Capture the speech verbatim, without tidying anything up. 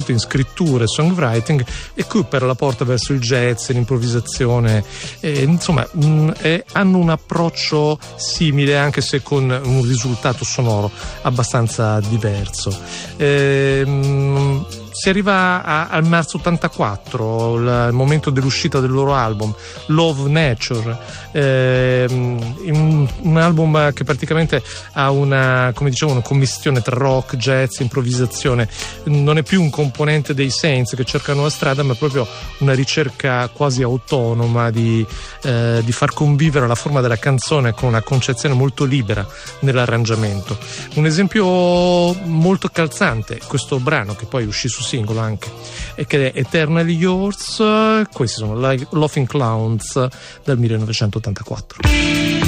molto in scrittura e songwriting, e Cooper la porta verso il jazz, l'improvvisazione, e, insomma mh, e hanno un approccio simile, anche se con un risultato sonoro abbastanza diverso. E, mh, si arriva a, al marzo ottantaquattro, il momento dell'uscita del loro album Love Nature, eh, un, un album che praticamente ha una, come dicevo, una commistione tra rock, jazz, improvvisazione. Non è più un componente dei Saints che cercano la strada, ma proprio una ricerca quasi autonoma di, eh, di far convivere la forma della canzone con una concezione molto libera nell'arrangiamento. Un esempio molto calzante, questo brano che poi uscì su singolo anche, e che è Eternally Yours. Questi sono Laughing Clowns del millenovecentottantaquattro.